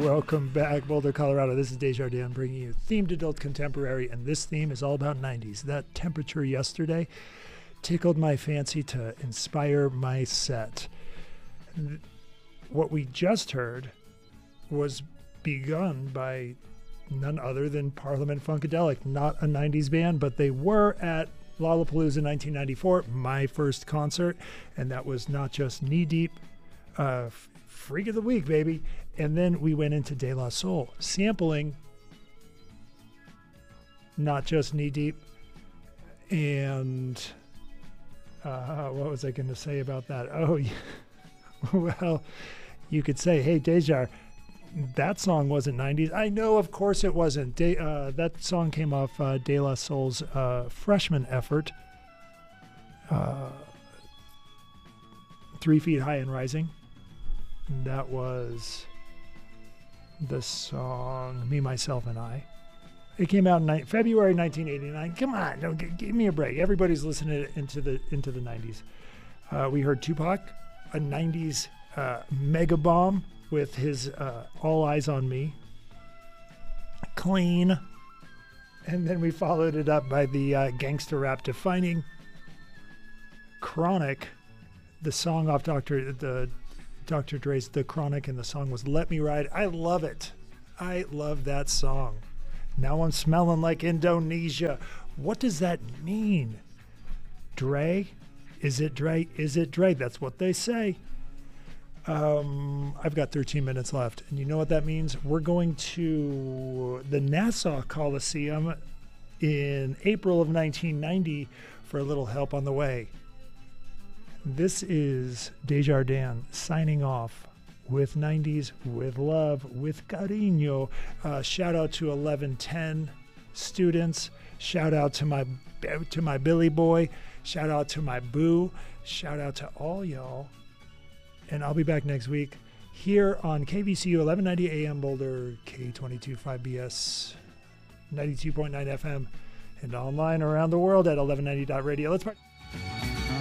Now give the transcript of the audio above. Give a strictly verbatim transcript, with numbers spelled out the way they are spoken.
Welcome back, Boulder, Colorado. This is Desjardins bringing you themed adult contemporary, and this theme is all about nineties. That temperature yesterday tickled my fancy to inspire my set. What we just heard was begun by none other than Parliament Funkadelic, not a nineties band, but they were at Lollapalooza nineteen ninety-four, my first concert, and that was Not Just Knee Deep, uh, Freak of the Week, baby. And then we went into De La Soul, sampling Not Just Knee Deep. And uh, what was I going to say about that? Oh, yeah. Well, you could say, hey, Dejar, that song wasn't nineties. I know, of course it wasn't. De, uh, that song came off uh, De La Soul's uh, freshman effort, uh, Three Feet High and Rising. That was the song Me, Myself, and I. It came out in ni- February nineteen eighty-nine. Come on, don't g- give me a break. Everybody's listening into the into the nineties. Uh, we heard Tupac, a nineties uh, mega bomb with his uh, All Eyes on Me. Clean. And then we followed it up by the uh, gangster rap defining Chronic, the song off Doctor the Doctor Dre's The Chronic, and the song was Let Me Ride. I love it. I love that song. Now I'm smelling like Indonesia. What does that mean? Dre? Is it Dre? Is it Dre? That's what they say. Um, I've got thirteen minutes left. And you know what that means? We're going to the Nassau Coliseum in April of nineteen ninety for a little help on the way. This is Desjardins signing off with nineties, with love, with cariño. Uh, shout out to eleven ten students. Shout out to my to my Billy boy. Shout out to my boo. Shout out to all y'all. And I'll be back next week here on K B C U eleven ninety A M Boulder, K twenty-two point five B S, ninety-two point nine F M, and online around the world at eleven ninety dot radio. Let's part.